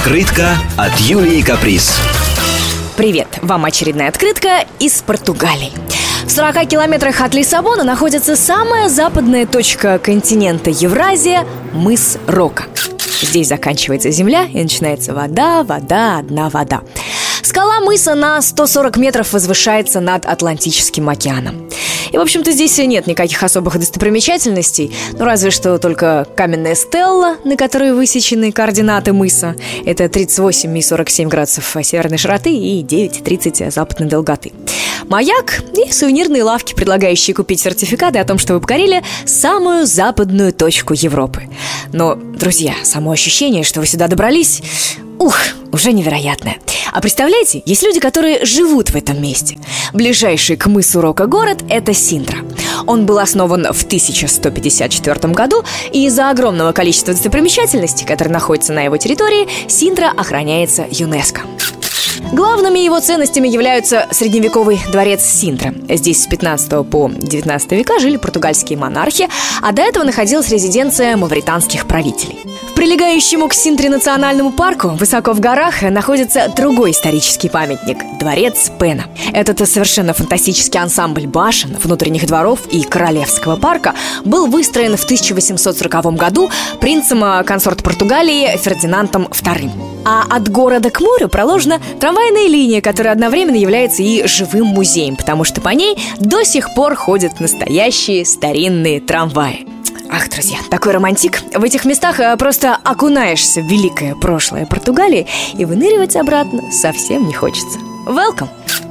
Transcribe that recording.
Открытка от Юлии Каприз. Привет! Вам очередная открытка из Португалии. В 40 километрах от Лиссабона находится самая западная точка континента Евразия – мыс Рока. Здесь заканчивается земля и начинается вода, одна вода. Скала мыса на 140 метров возвышается над Атлантическим океаном. И, в общем-то, здесь нет никаких особых достопримечательностей, разве что только каменная стелла, на которой высечены координаты мыса. Это 38,47 градусов северной широты и 9,30 западной долготы. Маяк и сувенирные лавки, предлагающие купить сертификаты о том, что вы покорили самую западную точку Европы. Но, друзья, само ощущение, что вы сюда добрались, уже невероятное. А представляете, есть люди, которые живут в этом месте. Ближайший к мысу Рока город – это Синтра. Он был основан в 1154 году, и из-за огромного количества достопримечательностей, которые находятся на его территории, Синтра охраняется ЮНЕСКО. Главными его ценностями являются средневековый дворец Синтра. Здесь с 15 по 19 века жили португальские монархи, а до этого находилась резиденция мавританских правителей. В прилегающему к Синтре национальному парку, высоко в горах, находится другой исторический памятник – дворец Пена. Этот совершенно фантастический ансамбль башен, внутренних дворов и королевского парка был выстроен в 1840 году принцем-консорт Португалии Фердинандом II. А от города к морю проложена трамвайная линия, которая одновременно является и живым музеем, потому что по ней до сих пор ходят настоящие старинные трамваи. Ах, друзья, такой романтик. В этих местах просто окунаешься в великое прошлое Португалии, и выныривать обратно совсем не хочется. Welcome!